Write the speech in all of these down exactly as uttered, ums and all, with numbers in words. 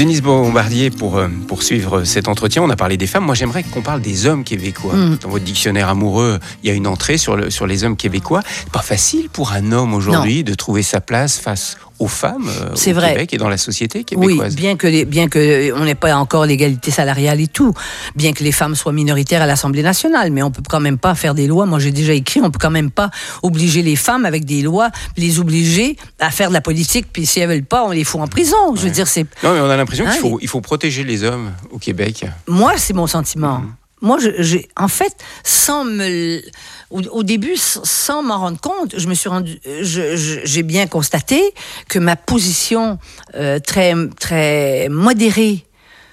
Denise Bombardier, pour euh, poursuivre cet entretien, on a parlé des femmes. Moi, j'aimerais qu'on parle des hommes québécois. Mm. Dans votre dictionnaire amoureux, il y a une entrée sur, le, sur les hommes québécois. C'est pas facile pour un homme aujourd'hui non. de trouver sa place face aux femmes euh, c'est au vrai. Québec et dans la société québécoise. Oui, bien que les, bien que on n'ait pas encore l'égalité salariale et tout, bien que les femmes soient minoritaires à l'Assemblée nationale, mais on peut quand même pas faire des lois. Moi, j'ai déjà écrit, on peut quand même pas obliger les femmes avec des lois, les obliger à faire de la politique, puis si elles veulent pas, on les fout en prison. Ouais. Je veux dire, c'est. Non, mais on a l'impression hein, qu'il faut, les... il faut protéger les hommes au Québec. Moi, c'est mon sentiment. Mmh. Moi, je, j'ai, en fait, sans me, au, au début, sans m'en rendre compte, je me suis rendu, je, je, j'ai bien constaté que ma position euh, très, très modérée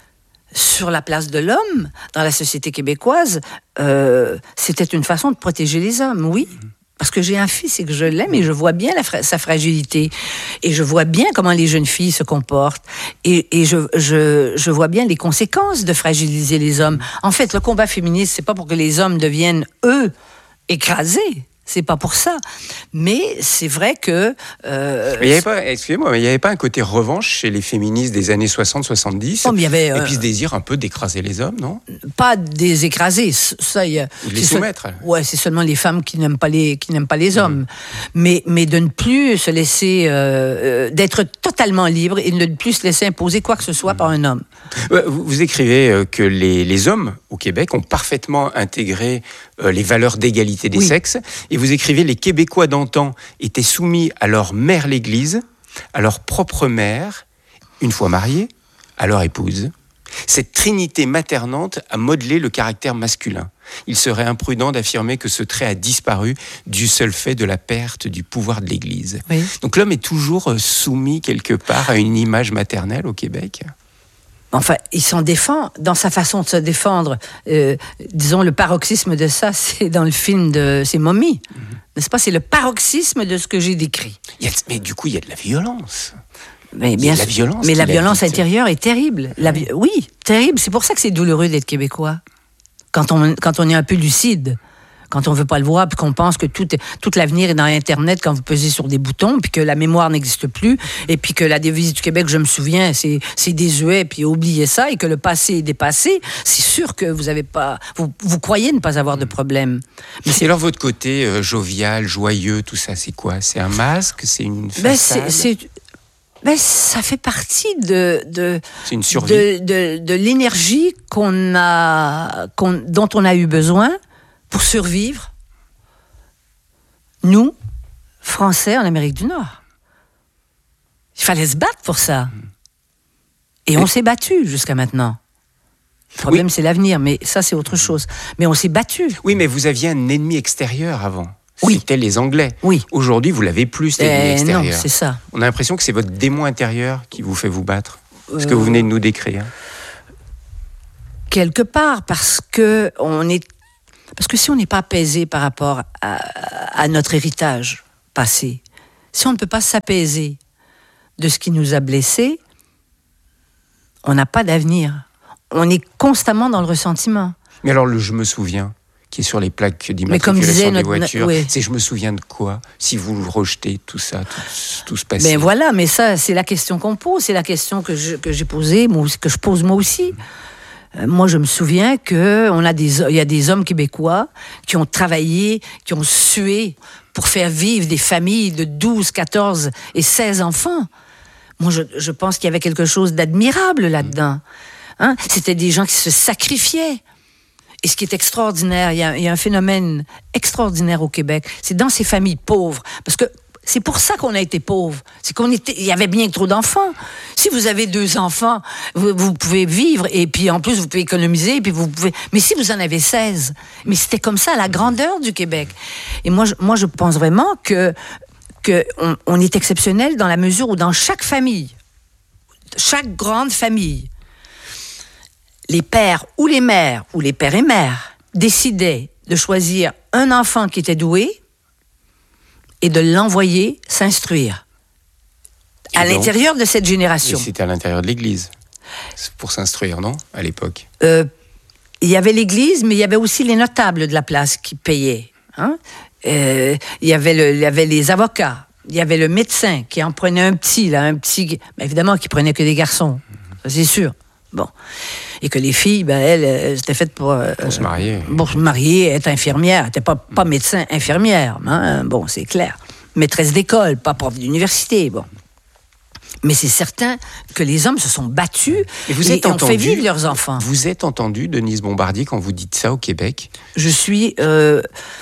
sur la place de l'homme dans la société québécoise, euh, c'était une façon de protéger les hommes, oui. Parce que j'ai un fils et que je l'aime et je vois bien la fra- sa fragilité. Et je vois bien comment les jeunes filles se comportent. Et, et je, je, je vois bien les conséquences de fragiliser les hommes. En fait, le combat féministe, c'est pas pour que les hommes deviennent, eux, écrasés. C'est pas pour ça. Mais c'est vrai que... Euh, mais il y avait pas, excusez-moi, mais il n'y avait pas un côté revanche chez les féministes des années soixante soixante-dix oh, mais il y avait, euh, et puis ce désir un peu d'écraser les hommes, non? Pas des écraser, ça... Y a, Ou de les soumettre. Seul, ouais, c'est seulement les femmes qui n'aiment pas les, qui n'aiment pas les hommes. Mmh. Mais, mais de ne plus se laisser... Euh, d'être totalement libre et de ne plus se laisser imposer quoi que ce soit mmh. par un homme. Vous, vous écrivez que les, les hommes au Québec ont parfaitement intégré euh, les valeurs d'égalité des oui. sexes. Et vous écrivez, les Québécois d'antan étaient soumis à leur mère l'Église, à leur propre mère, une fois mariés, à leur épouse. Cette trinité maternante a modelé le caractère masculin. Il serait imprudent d'affirmer que ce trait a disparu du seul fait de la perte du pouvoir de l'Église. Oui. Donc l'homme est toujours soumis quelque part à une image maternelle au Québec. Enfin, il s'en défend dans sa façon de se défendre. Euh, disons, le paroxysme de ça, c'est dans le film de c'est Mommy, mm-hmm. n'est-ce pas? C'est le paroxysme de ce que j'ai décrit. Il y a, mais du coup, il y a de la violence. Mais bien il y a de la violence. Mais la violence intérieure est terrible. La, oui, terrible. C'est pour ça que c'est douloureux d'être québécois. Quand on, quand on est un peu lucide. Quand on ne veut pas le voir, puis qu'on pense que tout, tout l'avenir est dans Internet quand vous pesez sur des boutons, puis que la mémoire n'existe plus, et puis que la devise du Québec, je me souviens, c'est, c'est désuet, puis oubliez ça, et que le passé est dépassé, c'est sûr que vous avez pas, vous, vous croyez ne pas avoir de problème. Mais c'est... Et alors votre côté euh, jovial, joyeux, tout ça, c'est quoi? C'est un masque? C'est une façade? Ben c'est, c'est... Ben, ça fait partie de, de, c'est une survie. de, de, de l'énergie qu'on a, qu'on, dont on a eu besoin pour survivre, nous, Français en Amérique du Nord. Il fallait se battre pour ça. Et on s'est battu jusqu'à maintenant. Le problème, oui. c'est l'avenir, mais ça, c'est autre chose. Mais on s'est battu. Oui, mais vous aviez un ennemi extérieur avant. Oui. C'était les Anglais. Oui. Aujourd'hui, vous l'avez plus, cet ennemi eh extérieur. Non, c'est ça. On a l'impression que c'est votre démon intérieur qui vous fait vous battre. Ce que vous venez de nous décrire. Quelque part, parce que on est Parce que si on n'est pas apaisé par rapport à, à notre héritage passé, si on ne peut pas s'apaiser de ce qui nous a blessés, on n'a pas d'avenir. On est constamment dans le ressentiment. Mais alors, le « je me souviens », qui est sur les plaques d'immatriculation des voitures, notre... oui. c'est « je me souviens de quoi » si vous rejetez tout ça, tout, tout ce passé. Ben voilà, mais ça, c'est la question qu'on pose, c'est la question que, je, que j'ai posée, moi, que je pose moi aussi. Moi, je me souviens que on a des, il y a des hommes québécois qui ont travaillé, qui ont sué pour faire vivre des familles de douze, quatorze et seize enfants. Moi, je, je pense qu'il y avait quelque chose d'admirable là-dedans. Hein? C'était des gens qui se sacrifiaient. Et ce qui est extraordinaire, il y a, il y a un phénomène extraordinaire au Québec, c'est dans ces familles pauvres. Parce que c'est pour ça qu'on a été pauvres. C'est qu'on était, il y avait bien trop d'enfants. Si vous avez deux enfants, vous, vous pouvez vivre et puis en plus vous pouvez économiser et puis vous pouvez. Mais si vous en avez seize, mais c'était comme ça à la grandeur du Québec. Et moi, je, moi, je pense vraiment que que on, on est exceptionnel dans la mesure où dans chaque famille, chaque grande famille, les pères ou les mères ou les pères et mères décidaient de choisir un enfant qui était doué et de l'envoyer s'instruire à donc, l'intérieur de cette génération. C'était à l'intérieur de l'Église, pour s'instruire, non, à l'époque? euh, Il y avait l'Église, mais il y avait aussi les notables de la place qui payaient. Hein? Euh, il, y avait le, il y avait les avocats, il y avait le médecin qui en prenait un petit, là, un petit, mais évidemment qui prenait que des garçons. Ça, c'est sûr. Bon. Et que les filles, ben, elles, elles étaient faites pour... Euh, pour se marier. Pour se marier, être infirmière. Elles n'étaient pas, pas médecin, infirmière. Hein? Bon, c'est clair. Maîtresse d'école, pas prof d'université. Bon. Mais c'est certain que les hommes se sont battus et, vous êtes et entendu, ont fait vivre leurs enfants. Vous êtes entendu, Denise Bombardier, quand vous dites ça au Québec? Je suis... Euh,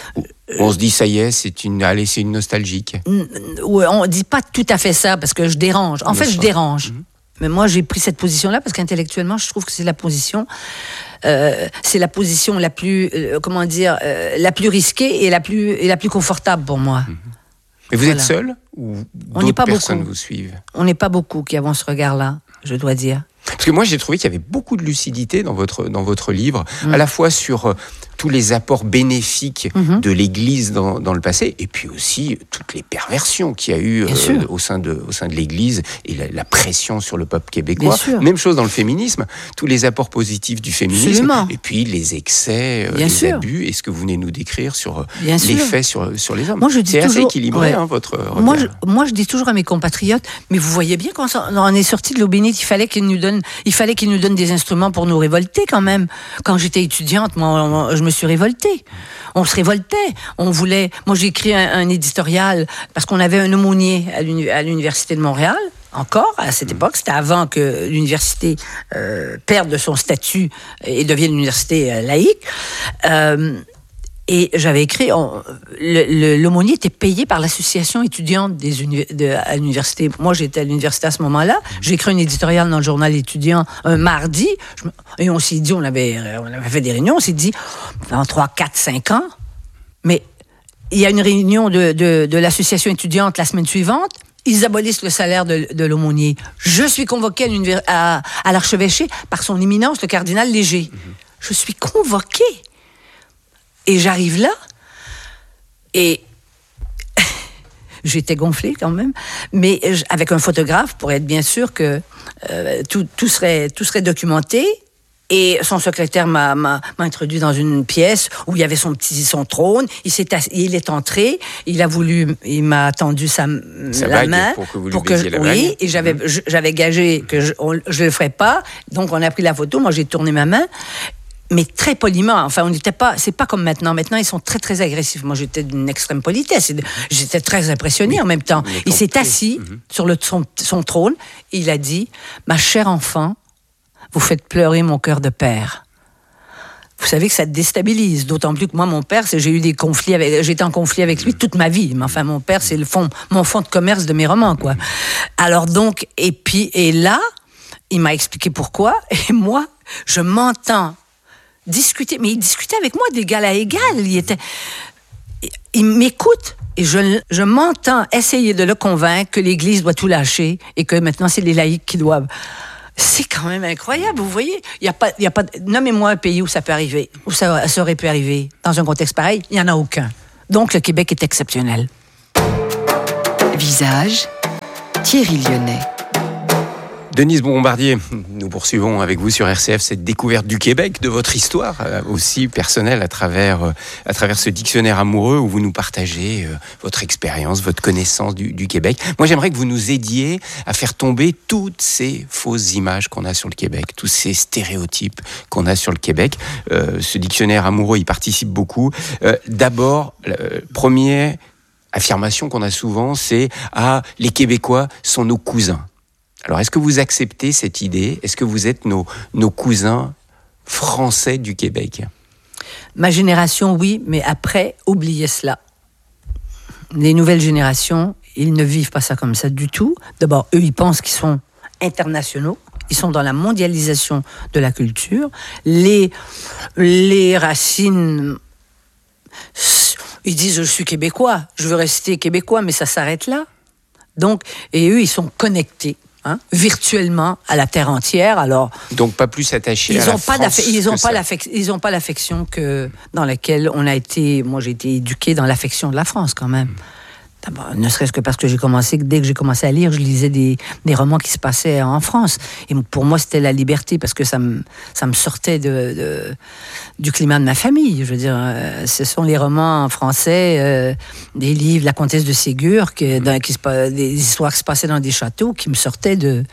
on se dit, ça y est, c'est une, allez, c'est une nostalgique. Ouais, on ne dit pas tout à fait ça, parce que je dérange. En fait, je dérange. Mm-hmm. Mais moi, j'ai pris cette position-là parce qu'intellectuellement, je trouve que c'est la position, euh, c'est la position la plus, euh, comment dire, euh, la plus risquée et la plus et la plus confortable pour moi. Mmh. Et vous voilà. êtes seul ou on n'est pas personnes beaucoup. vous suivent? On n'est pas beaucoup qui avons ce regard-là, je dois dire. Parce que moi, j'ai trouvé qu'il y avait beaucoup de lucidité dans votre dans votre livre, mmh. à la fois sur euh, tous les apports bénéfiques mmh. de l'Église dans, dans le passé, et puis aussi toutes les perversions qu'il y a eu euh, au sein de au sein de l'Église et la, la pression sur le peuple québécois. Même chose dans le féminisme, tous les apports positifs du féminisme, Absolument. Et puis les excès, euh, les sûr. abus, et ce que vous venez nous décrire sur Bien les sûr. faits sur sur les hommes. Moi, je dis C'est toujours, assez équilibré, ouais. hein, votre regard. Moi je, moi, je dis toujours à mes compatriotes, mais vous voyez bien quand on est sorti de l'eau bénite, il fallait qu'ils nous donnent, il fallait qu'ils nous donnent des instruments pour nous révolter quand même. Quand j'étais étudiante, moi, je me suis révoltée. On se révoltait. On voulait. Moi, j'ai écrit un, un éditorial parce qu'on avait un aumônier à, l'uni, à l'université de Montréal. Encore à cette époque, c'était avant que l'université euh, perde de son statut et devienne une université euh, laïque. Euh, Et j'avais écrit, on, le, le, l'aumônier était payé par l'association étudiante des uni, de, à l'université. Moi, j'étais à l'université à ce moment-là. J'ai écrit un éditorial dans le journal étudiant un mardi. Je, et on s'est dit, on avait, on avait fait des réunions, on s'est dit, dans trois, quatre, cinq ans, mais il y a une réunion de, de, de l'association étudiante la semaine suivante. Ils abolissent le salaire de, de l'aumônier. Je suis convoqué à, à, à l'archevêché par son éminence, le cardinal Léger. Mm-hmm. Je suis convoqué. Et j'arrive là, et j'étais gonflée quand même, mais avec un photographe pour être bien sûr que euh, tout, tout, serait, tout serait documenté. Et son secrétaire m'a, m'a, m'a introduit dans une pièce où il y avait son petit son trône. Il s'est assis, il est entré. Il a voulu, il m'a tendu sa, sa la bague main pour que vous lui pour que baisiez la oui. bague. Et j'avais, mmh. je, j'avais gagé que je, on, je le ferais pas. Donc on a pris la photo. Moi j'ai tourné ma main. Mais très poliment. Enfin, on n'était pas. C'est pas comme maintenant. Maintenant, ils sont très très agressifs. Moi, j'étais d'une extrême politesse. J'étais très impressionnée oui, en même temps. Il s'est assis mm-hmm. sur le, son, son trône. Et il a dit :« Ma chère enfant, vous faites pleurer mon cœur de père. » Vous savez que ça te déstabilise. D'autant plus que moi, mon père, c'est, j'ai eu des conflits avec. J'étais en conflit avec lui toute ma vie. Mais enfin, mon père, c'est le fond, mon fond de commerce de mes romans, quoi. Alors donc, et puis et là, il m'a expliqué pourquoi. Et moi, je m'entends discuter, mais il discutait avec moi d'égal à égal. Il était, il m'écoute et je, je m'entends essayer de le convaincre que l'Église doit tout lâcher et que maintenant c'est les laïcs qui doivent. C'est quand même incroyable, vous voyez. Il y a pas, il y a pas. Nommez-moi un pays où ça peut arriver, où ça, ça aurait pu arriver dans un contexte pareil. Il y en a aucun. Donc le Québec est exceptionnel. Visage, Thierry Lyonnais. Denise Bombardier, nous poursuivons avec vous sur R C F cette découverte du Québec, de votre histoire euh, aussi personnelle à travers, euh, à travers ce dictionnaire amoureux où vous nous partagez euh, votre expérience, votre connaissance du, du Québec. Moi, j'aimerais que vous nous aidiez à faire tomber toutes ces fausses images qu'on a sur le Québec, tous ces stéréotypes qu'on a sur le Québec. Euh, ce dictionnaire amoureux, il participe beaucoup. Euh, d'abord, euh, première affirmation qu'on a souvent, c'est « Ah, les Québécois sont nos cousins ». Alors, est-ce que vous acceptez cette idée ? Est-ce que vous êtes nos, nos cousins français du Québec ? Ma génération, oui, mais après, oubliez cela. Les nouvelles générations, ils ne vivent pas ça comme ça du tout. D'abord, eux, ils pensent qu'ils sont internationaux. Ils sont dans la mondialisation de la culture. Les, les racines... Ils disent « je suis québécois, je veux rester québécois », mais ça s'arrête là. Donc, et eux, ils sont connectés. Hein, virtuellement à la terre entière. Alors, donc pas plus attachés ils à la ont pas France Ils n'ont pas, l'affec- pas l'affection que dans laquelle on a été... Moi, j'ai été éduquée dans l'affection de la France, quand même. D'abord, ne serait-ce que parce que j'ai commencé... Dès que j'ai commencé à lire, je lisais des, des romans qui se passaient en France. Et pour moi, c'était la liberté, parce que ça me, ça me sortait de, de, du climat de ma famille. Je veux dire, euh, ce sont les romans français, euh, des livres, La Comtesse de Ségur, qui, dans, qui se, des histoires qui se passaient dans des châteaux, qui me sortaient de...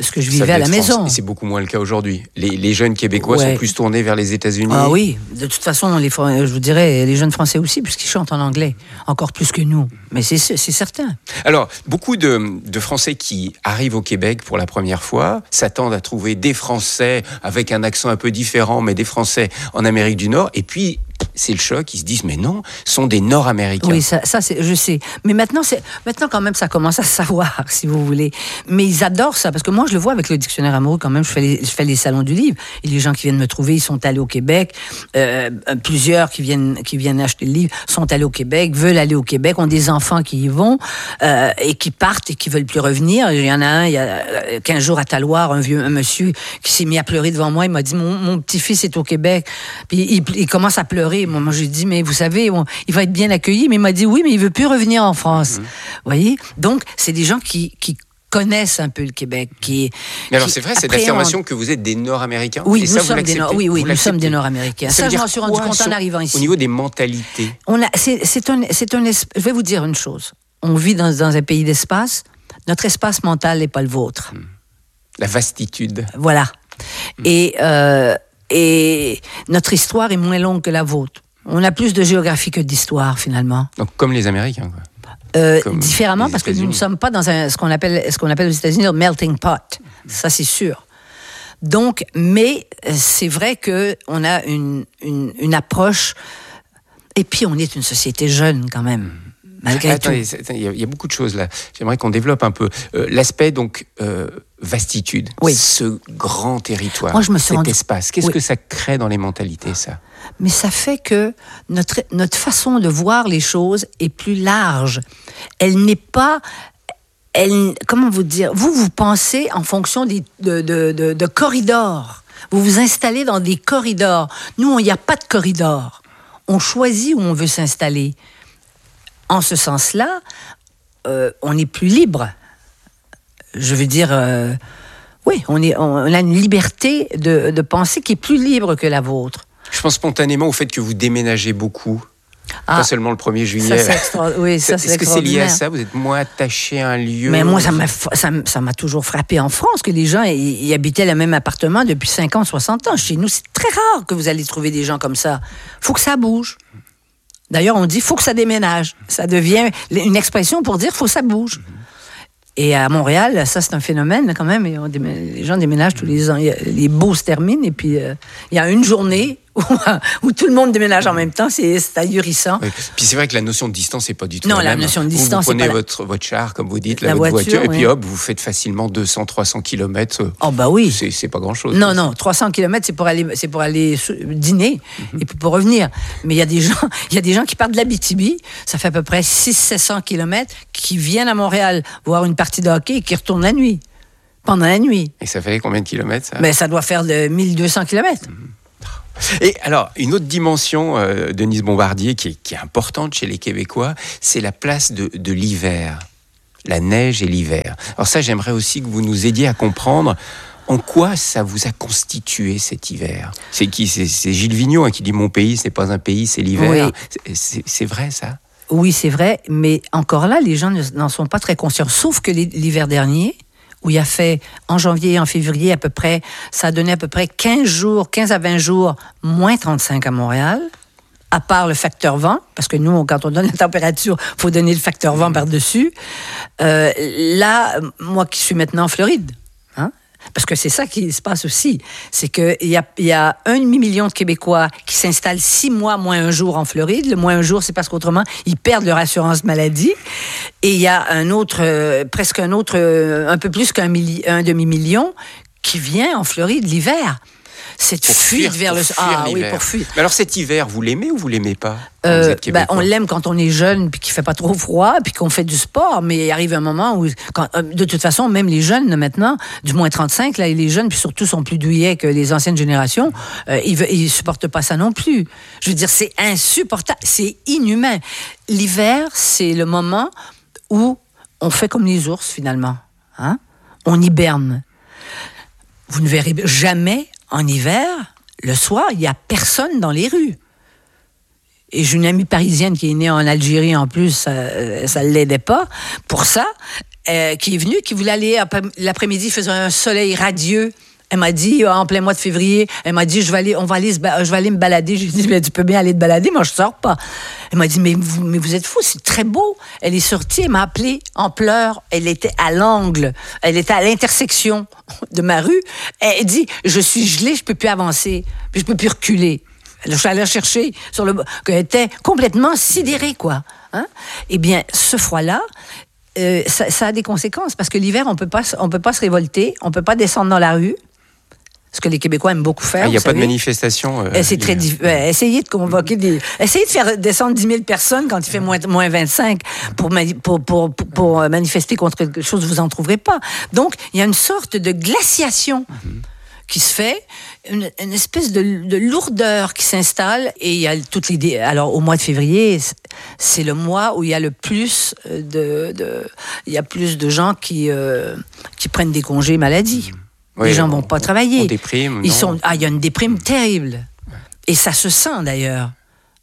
de ce que je Ça vivais doit à la être maison. France. Et c'est beaucoup moins le cas aujourd'hui. Les, les jeunes Québécois Ouais. sont plus tournés vers les États-Unis. Ah oui, de toute façon, les, Fran- je vous dirais, les jeunes Français aussi, puisqu'ils chantent en anglais, encore plus que nous. Mais c'est, c'est certain. Alors, beaucoup de, de Français qui arrivent au Québec pour la première fois s'attendent à trouver des Français avec un accent un peu différent, mais des Français en Amérique du Nord. Et puis, c'est le choc. Ils se disent, mais non, ce sont des Nord-Américains. Oui, ça, ça c'est, je sais. Mais maintenant, c'est, maintenant, quand même, ça commence à se savoir, si vous voulez. Mais ils adorent ça, parce que moi, je le vois avec le dictionnaire amoureux, quand même, je fais les, je fais les salons du livre. Et les gens qui viennent me trouver, ils sont allés au Québec. Euh, plusieurs qui viennent, qui viennent acheter le livre sont allés au Québec, veulent aller au Québec, ont des enfants qui y vont, euh, et qui partent et qui veulent plus revenir. Il y en a un, il y a quinze jours à Taloir, un vieux, un monsieur qui s'est mis à pleurer devant moi. Il m'a dit, mon, mon petit-fils est au Québec. Puis il, il commence à pleurer. Moi, moi j'ai dit, mais vous savez, on, il va être bien accueilli. Mais il m'a dit, oui, mais il veut plus revenir en France. Mmh. Vous voyez? Donc, c'est des gens qui, qui connaissent un peu le Québec. Qui, mais alors, qui c'est vrai, cette affirmation que vous êtes des Nord-Américains? Oui, et nous ça, sommes des Nord, oui, oui, nous sommes des Nord-Américains. Ça, ça je m'en suis rendu compte en arrivant ici. Au niveau des mentalités? On a, c'est, c'est un, c'est un, je vais vous dire une chose. On vit dans, dans un pays d'espace. Notre espace mental n'est pas le vôtre. La vastitude. Voilà. Mmh. Et, euh, et notre histoire est moins longue que la vôtre. On a plus de géographie que d'histoire, finalement. Donc, comme les Américains, quoi. Euh, différemment, parce que nous ne sommes pas dans un, ce qu'on appelle, ce qu'on appelle aux États-Unis le melting pot. Ça, c'est sûr. Donc, mais c'est vrai qu'on a une, une, une approche. Et puis, on est une société jeune, quand même. Malgré Attendez, tout. Il y, y a beaucoup de choses là. J'aimerais qu'on développe un peu euh, l'aspect donc euh, vastitude, oui. ce grand territoire, Moi, je me suis cet rendu... espace. Qu'est-ce oui. que ça crée dans les mentalités, ça? Mais ça fait que notre notre façon de voir les choses est plus large. Elle n'est pas, elle, comment vous dire, vous vous pensez en fonction des, de, de, de, de corridors. Vous vous installez dans des corridors. Nous, il n'y a pas de corridor. On choisit où on veut s'installer. En ce sens-là, euh, on est plus libre. Je veux dire, euh, oui, on, est, on a une liberté de, de penser qui est plus libre que la vôtre. Je pense spontanément au fait que vous déménagez beaucoup. Ah, pas seulement le premier juillet. Ça, c'est extra... oui, ça, c'est Est-ce que c'est lié à ça? Vous êtes moins attaché à un lieu? Mais moi, ça m'a, ça, ça m'a toujours frappé en France que les gens ils, ils habitaient le même appartement depuis cinquante, soixante ans. Chez nous, c'est très rare que vous allez trouver des gens comme ça. Il faut que ça bouge. D'ailleurs, on dit « faut que ça déménage ». Ça devient une expression pour dire « faut que ça bouge ». Et à Montréal, ça, c'est un phénomène quand même. Et on déménage, les gens déménagent tous les ans. Les beaux se terminent et puis euh, il y a une journée où, où tout le monde déménage en même temps. C'est, c'est ahurissant. Oui. Puis c'est vrai que la notion de distance n'est pas du tout non, la, la même. notion de vous, distance, vous prenez c'est pas votre, votre char, comme vous dites, la, la votre voiture, voiture, oui. et puis hop, vous faites facilement deux cents, trois cents kilomètres. Oh bah oui. C'est, c'est pas grand-chose. Non, non, trois cents kilomètres, c'est pour aller, c'est pour aller dîner mm-hmm. et puis pour revenir. Mais il y a des gens, il y a des gens qui partent de l'Abitibi, ça fait à peu près six cents, sept cents kilomètres, qui viennent à Montréal voir une partie de hockey et qui retournent la nuit, pendant la nuit. Et ça fait combien de kilomètres, ça? Mais ça doit faire de mille deux cents kilomètres. Mm-hmm. Et alors, une autre dimension, euh, Denise Bombardier, qui est, qui est importante chez les Québécois, c'est la place de, de l'hiver, la neige et l'hiver. Alors ça, j'aimerais aussi que vous nous aidiez à comprendre en quoi ça vous a constitué cet hiver. C'est qui? C'est, c'est Gilles Vigneault hein, qui dit « Mon pays, ce n'est pas un pays, c'est l'hiver oui. ». C'est, c'est, c'est vrai, ça? Oui, c'est vrai, mais encore là, les gens n'en sont pas très conscients. Sauf que l'hiver dernier, où il a fait, en janvier et en février, à peu près, ça a donné à peu près quinze jours, quinze à vingt jours, moins trente-cinq à Montréal, à part le facteur vent, parce que nous, quand on donne la température, il faut donner le facteur vent par-dessus. Euh, là, moi qui suis maintenant en Floride, hein, parce que c'est ça qui se passe aussi, c'est qu'il y a, y a un demi-million de Québécois qui s'installent six mois moins un jour en Floride. Le moins un jour, c'est parce qu'autrement, ils perdent leur assurance maladie. Et il y a un autre, euh, presque un autre, euh, un peu plus qu'un milli- un demi-million qui vient en Floride l'hiver. Cette pour fuite fuir, vers le... Ah l'hiver. oui, pour fuir. Mais alors cet hiver, vous l'aimez ou vous l'aimez pas? Euh, vous êtes ben, on l'aime quand on est jeune, puis qu'il fait pas trop froid, puis qu'on fait du sport. Mais il arrive un moment où, quand, de toute façon, même les jeunes maintenant, du moins trente-cinq, là, les jeunes, puis surtout sont plus douillets que les anciennes générations, euh, ils, ils supportent pas ça non plus. Je veux dire, c'est insupportable, c'est inhumain. L'hiver, c'est le moment où on fait comme les ours finalement, hein? On hiberne. Vous ne verrez jamais en hiver, le soir, il n'y a personne dans les rues. Et j'ai une amie parisienne qui est née en Algérie en plus, ça ne l'aidait pas. Pour ça, euh, qui est venue, qui voulait aller après, l'après-midi, il faisait un soleil radieux. Elle m'a dit, en plein mois de février, elle m'a dit, je vais aller, on va aller, se ba- je vais aller me balader. J'ai dit, mais tu peux bien aller te balader, moi je sors pas. Elle m'a dit, mais vous, mais vous êtes fous, c'est très beau. Elle est sortie, elle m'a appelé en pleurs. Elle était à l'angle, elle était à l'intersection de ma rue. Elle dit, je suis gelée, je peux plus avancer, puis je peux plus reculer. Je suis allée la chercher sur le, qu'elle était complètement sidérée, quoi. Hein? Eh bien, ce froid-là, euh, ça, ça a des conséquences parce que l'hiver, on peut pas, on peut pas se révolter, on peut pas descendre dans la rue. Ce que les Québécois aiment beaucoup faire. Il n'y a pas savez. de manifestation. Euh, Et c'est très difficile. Euh, essayez de convoquer des. Essayez de faire descendre dix mille personnes quand il fait moins, moins vingt-cinq pour, mani- pour, pour, pour, pour manifester contre quelque chose, vous n'en trouverez pas. Donc, il y a une sorte de glaciation mm-hmm. qui se fait, une, une espèce de, de lourdeur qui s'installe. Et il y a toutes les. Alors, au mois de février, c'est le mois où il y a le plus de. de il y a plus de gens qui, euh, qui prennent des congés maladie. Mm-hmm. Oui, les gens ne vont pas travailler. On déprime. Ils sont, ah, il y a une déprime terrible. Et ça se sent d'ailleurs.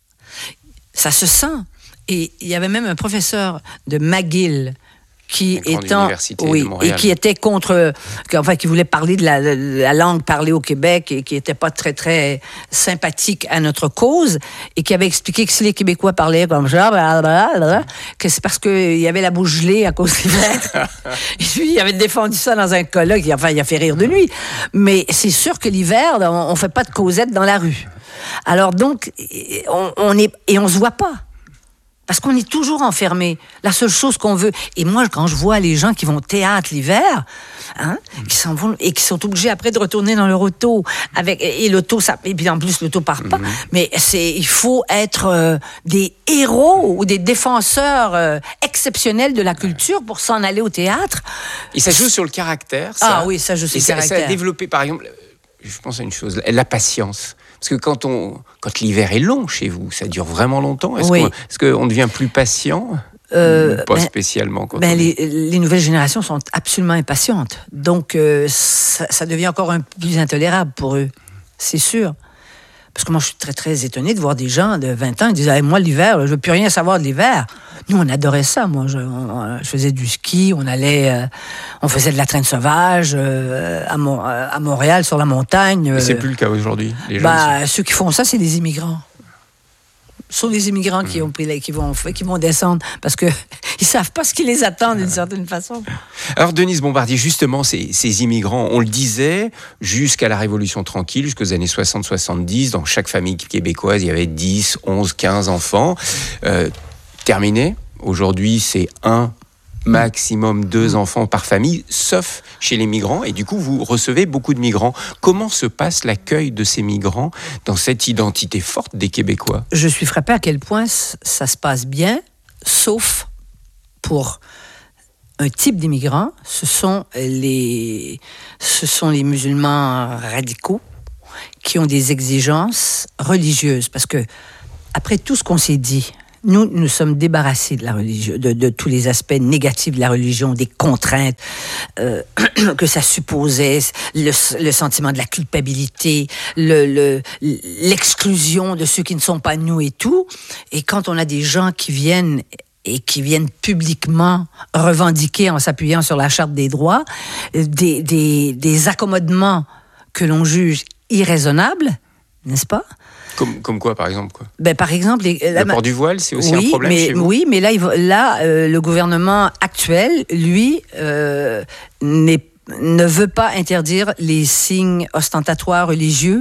Ça se sent. Et il y avait même un professeur de McGill qui étant, oui, et qui était contre, enfin, qui voulait parler de la, de la langue parlée au Québec et qui n'était pas très, très sympathique à notre cause et qui avait expliqué que si les Québécois parlaient comme ça, blablabla, que c'est parce qu'il y avait la bouche gelée à cause de l'hiver. Et lui, il avait défendu ça dans un colloque, enfin, il a fait rire de lui. Mais c'est sûr que l'hiver, on ne fait pas de causette dans la rue. Alors donc, on, on est, et on ne se voit pas. Parce qu'on est toujours enfermé. La seule chose qu'on veut... Et moi, quand je vois les gens qui vont au théâtre l'hiver, hein, mmh. qui s'en vont, et qui sont obligés après de retourner dans leur auto, avec, et l'auto, ça, et puis en plus, l'auto part pas, mmh. mais c'est, il faut être euh, des héros ou des défenseurs euh, exceptionnels de la culture pour s'en aller au théâtre. Et ça joue sur le caractère, ça. Ah oui, ça joue sur et le ça, caractère. Ça a développé, par exemple, je pense à une chose, la patience. Parce que quand, on, quand l'hiver est long chez vous, ça dure vraiment longtemps. Est-ce, oui. qu'on, est-ce qu'on devient plus patient euh, Pas ben, spécialement. Quand ben on... les, les nouvelles générations sont absolument impatientes. Donc, euh, ça, ça devient encore un peu plus intolérable pour eux. C'est sûr. Parce que moi, je suis très, très étonnée de voir des gens de vingt ans qui disent hey, « Moi, l'hiver, je ne veux plus rien savoir de l'hiver. » Nous, on adorait ça. Moi, je, on, je faisais du ski, on allait... Euh, on faisait de la traîne sauvage euh, à, Mo- à Montréal, sur la montagne. Mais c'est plus le cas aujourd'hui. Les bah, ceux qui font ça, c'est les immigrants. Ce sont les immigrants mmh. qui, ont pris, qui, vont, qui vont descendre parce qu'ils ne savent pas ce qui les attend d'une certaine façon. Alors, Denise Bombardier, justement, ces, ces immigrants, on le disait, jusqu'à la Révolution tranquille, jusqu'aux années soixante soixante-dix, dans chaque famille québécoise, il y avait dix, onze, quinze enfants. Euh, terminé. Aujourd'hui, c'est un, maximum deux enfants par famille, sauf chez les migrants. Et du coup, vous recevez beaucoup de migrants. Comment se passe l'accueil de ces migrants dans cette identité forte des Québécois ? Je suis frappée à quel point ça se passe bien, sauf pour un type d'immigrants. Ce sont les, ce sont les musulmans radicaux qui ont des exigences religieuses. Parce que, après tout ce qu'on s'est dit, nous, nous sommes débarrassés de la religion, de, de tous les aspects négatifs de la religion, des contraintes euh, que ça supposait, le, le sentiment de la culpabilité, le, le, l'exclusion de ceux qui ne sont pas nous et tout. Et quand on a des gens qui viennent et qui viennent publiquement revendiquer, en s'appuyant sur la Charte des droits, des, des, des accommodements que l'on juge irraisonnables, n'est-ce pas ? Comme, comme quoi, par exemple quoi ben, Par exemple... Les, le la, port du voile, c'est aussi oui, un problème mais, chez vous ? Oui, mais là, il, là euh, le gouvernement actuel, lui, euh, n'est, ne veut pas interdire les signes ostentatoires religieux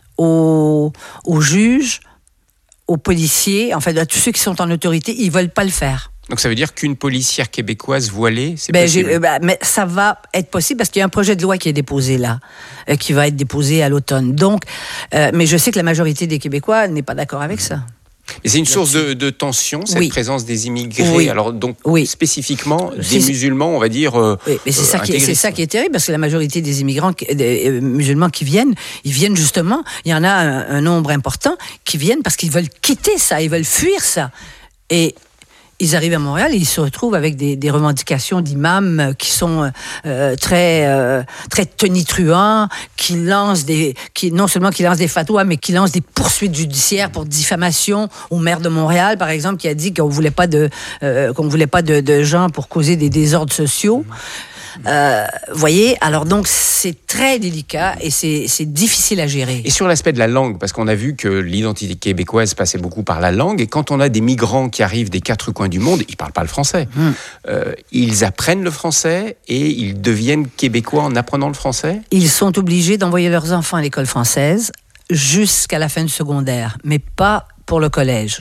aux, aux juges, aux policiers, en fait, à tous ceux qui sont en autorité, ils ne veulent pas le faire. Donc ça veut dire qu'une policière québécoise voilée, c'est ben, possible. j'ai, ben, mais ça va être possible parce qu'il y a un projet de loi qui est déposé là, euh, qui va être déposé à l'automne. Donc, euh, mais je sais que la majorité des Québécois n'est pas d'accord avec ça. Et c'est une source de, de tension, cette oui. présence des immigrés. Oui. Alors donc oui. spécifiquement des c'est, musulmans, on va dire. Euh, oui, mais c'est ça, qui est, c'est ça qui est terrible parce que la majorité des immigrants, des euh, musulmans qui viennent, ils viennent justement. Il y en a un, un nombre important qui viennent parce qu'ils veulent quitter ça, ils veulent fuir ça. Et ils arrivent à Montréal et ils se retrouvent avec des, des revendications d'imams qui sont euh, très euh, très tonitruants, qui lancent des, qui non seulement qui lancent des fatwas, mais qui lancent des poursuites judiciaires pour diffamation au maire de Montréal, par exemple, qui a dit qu'on voulait pas de euh, qu'on voulait pas de, de gens pour causer des désordres sociaux. Euh, voyez, alors donc c'est très délicat et c'est, c'est difficile à gérer. Et sur l'aspect de la langue, parce qu'on a vu que l'identité québécoise passait beaucoup par la langue, et quand on a des migrants qui arrivent des quatre coins du monde, ils parlent pas le français. Mmh. Euh, ils apprennent le français et ils deviennent québécois en apprenant le français. Ils sont obligés d'envoyer leurs enfants à l'école française jusqu'à la fin du secondaire, mais pas pour le collège.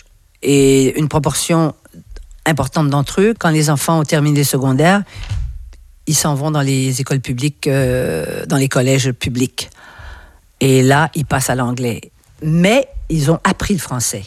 Et une proportion importante d'entre eux, quand les enfants ont terminé le secondaire, ils s'en vont dans les écoles publiques, euh, dans les collèges publics. Et là, ils passent à l'anglais. Mais ils ont appris le français.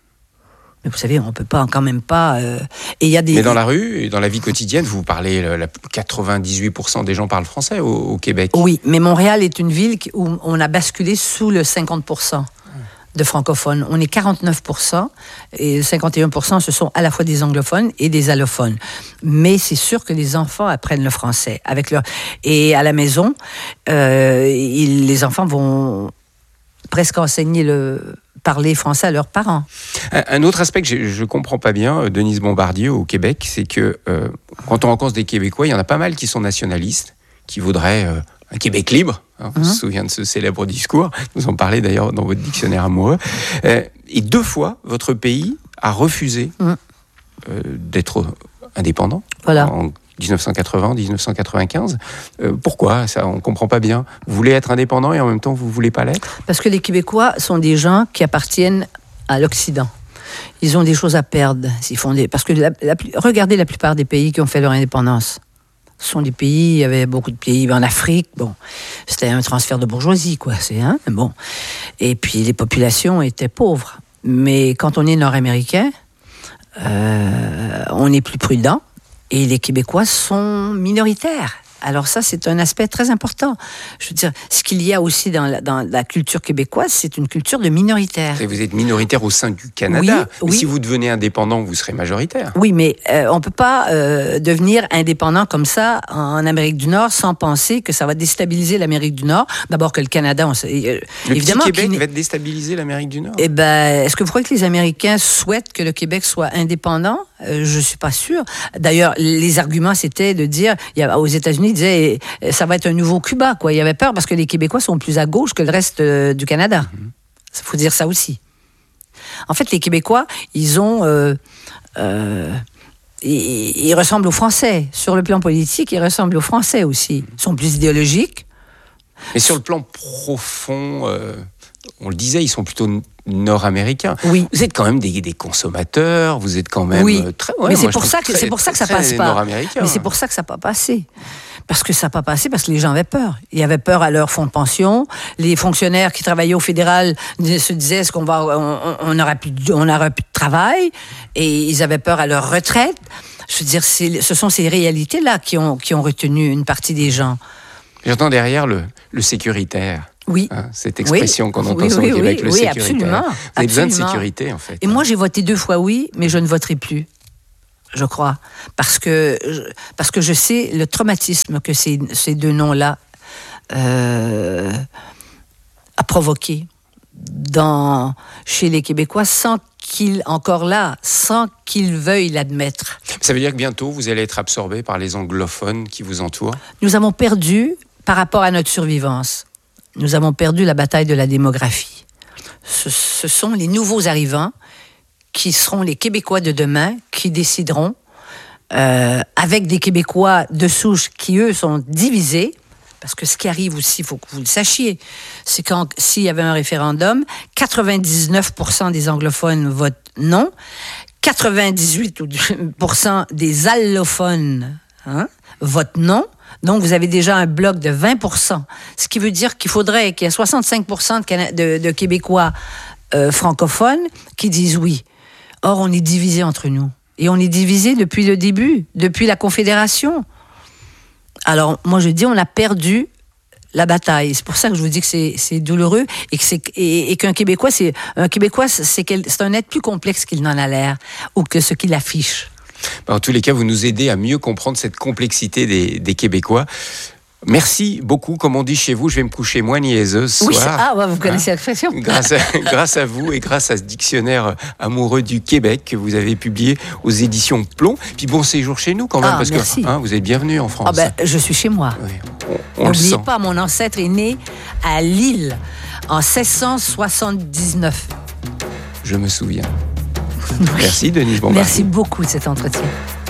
Mais vous savez, on ne peut pas, quand même pas... Euh, et y a des... Mais dans la rue, dans la vie quotidienne, vous parlez... La, quatre-vingt-dix-huit pour cent des gens parlent français au, au Québec. Oui, mais Montréal est une ville où on a basculé sous le cinquante pour cent de francophones. On est quarante-neuf pour cent et cinquante et un pour cent ce sont à la fois des anglophones et des allophones. Mais c'est sûr que les enfants apprennent le français avec leur et à la maison, euh, ils, les enfants vont presque enseigner le parler français à leurs parents. Un, un autre aspect que je ne comprends pas bien, Denise Bombardier au Québec, c'est que euh, quand on rencontre des Québécois, il y en a pas mal qui sont nationalistes, qui voudraient euh, un Québec libre. Hein, on mmh. se souvient de ce célèbre discours. Vous en parlez d'ailleurs dans votre dictionnaire amoureux. Euh, et deux fois, votre pays a refusé mmh. euh, d'être indépendant. Voilà. En dix-neuf cent quatre-vingts, dix-neuf cent quatre-vingt-quinze. Euh, pourquoi ça, on ne comprend pas bien. Vous voulez être indépendant et en même temps, vous ne voulez pas l'être? Parce que les Québécois sont des gens qui appartiennent à l'Occident. Ils ont des choses à perdre. S'ils font des... Parce que la, la, regardez la plupart des pays qui ont fait leur indépendance. Ce sont des pays, il y avait beaucoup de pays en Afrique, bon, c'était un transfert de bourgeoisie, quoi, c'est, hein, bon. Et puis les populations étaient pauvres. Mais quand on est nord-américain, euh, on est plus prudent et les Québécois sont minoritaires. Alors ça, c'est un aspect très important. Je veux dire, ce qu'il y a aussi dans la, dans la culture québécoise, c'est une culture de minoritaire. Et vous êtes minoritaire au sein du Canada. Oui, mais oui. Si vous devenez indépendant, vous serez majoritaire. Oui, mais euh, on ne peut pas euh, devenir indépendant comme ça en Amérique du Nord sans penser que ça va déstabiliser l'Amérique du Nord. D'abord que le Canada... On, euh, le évidemment, petit Québec qu'il... va déstabiliser l'Amérique du Nord? Eh ben, est-ce que vous croyez que les Américains souhaitent que le Québec soit indépendant? Euh, je ne suis pas sûre. D'ailleurs, les arguments, c'était de dire... Il y a, aux États-Unis, ils disaient... Ça va être un nouveau Cuba, quoi. Il y avait peur parce que les Québécois sont plus à gauche que le reste euh, du Canada. Il mm-hmm. faut dire ça aussi. En fait, les Québécois, ils ont... Euh, euh, ils, ils ressemblent aux Français. Sur le plan politique, ils ressemblent aux Français aussi. Ils sont plus idéologiques. Mais sur le plan profond, euh, on le disait, ils sont plutôt nord-américains. Oui. Vous êtes quand même des, des consommateurs, vous êtes quand même oui. très... Ouais, mais moi, c'est, pour ça que, très, c'est pour ça que ça très passe pas. Nord-américain. Mais c'est pour ça que ça n'a pas passé. Parce que ça n'a pas passé, parce que les gens avaient peur. Ils avaient peur à leur fonds de pension. Les fonctionnaires qui travaillaient au fédéral se disaient est-ce qu'on va, on, on n'aura plus, de, on n'aura plus de travail, et ils avaient peur à leur retraite. Je veux dire, c'est, ce sont ces réalités-là qui ont, qui ont retenu une partie des gens. J'entends derrière le, le sécuritaire. Oui. Hein, cette expression oui. qu'on entend oui, sur oui, le Québec, oui, le oui, sécuritaire. Absolument. Vous avez absolument. besoin de sécurité, en fait. Et moi, j'ai voté deux fois oui, mais je ne voterai plus. Je crois, parce que, parce que je sais le traumatisme que ces, ces deux noms-là euh, a provoqué dans, chez les Québécois sans qu'ils, encore là, sans qu'ils veuillent l'admettre. Ça veut dire que bientôt, vous allez être absorbé par les anglophones qui vous entourent? Nous avons perdu, par rapport à notre survivance, nous avons perdu la bataille de la démographie. Ce, ce sont les nouveaux arrivants qui seront les Québécois de demain, qui décideront, euh, avec des Québécois de souche qui, eux, sont divisés, parce que ce qui arrive aussi, il faut que vous le sachiez, c'est quand, s'il y avait un référendum, quatre-vingt-dix-neuf pour cent des anglophones votent non, quatre-vingt-dix-huit pour cent des allophones hein, votent non, donc vous avez déjà un bloc de vingt pour cent, ce qui veut dire qu'il faudrait qu'il y ait soixante-cinq pour cent de, Cana- de, de Québécois euh, francophones qui disent oui. Or, on est divisé entre nous. Et on est divisé depuis le début, depuis la Confédération. Alors, moi, je dis, on a perdu la bataille. C'est pour ça que je vous dis que c'est, c'est douloureux et, que c'est, et, et qu'un Québécois, c'est, un Québécois c'est, c'est un être plus complexe qu'il n'en a l'air ou que ce qu'il affiche. En tous les cas, vous nous aidez à mieux comprendre cette complexité des, des Québécois. Merci beaucoup. Comme on dit chez vous, je vais me coucher moins niaiseuse ce oui, soir. Ah, ouais, vous connaissez hein l'expression. Grâce à, grâce à vous et grâce à ce dictionnaire amoureux du Québec que vous avez publié aux éditions Plomb. Puis bon séjour chez nous quand même, ah, parce merci. que hein, vous êtes bienvenue en France. Ah ben, je suis chez moi. Oui, on, on le sent. N'oubliez pas, mon ancêtre est né à Lille en seize cent soixante-dix-neuf. Je me souviens. Merci Denise Bombardier. Merci beaucoup de cet entretien.